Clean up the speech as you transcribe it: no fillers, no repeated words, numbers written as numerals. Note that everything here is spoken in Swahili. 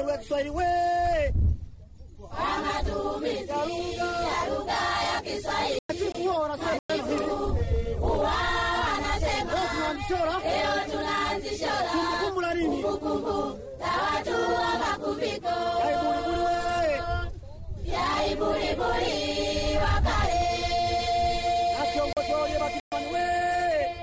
lugha ya Kiswahili we. Matumizi ya lugha ya Kiswahili. Leo tunaanzisha kumbukumbu la watu wa Makubiko.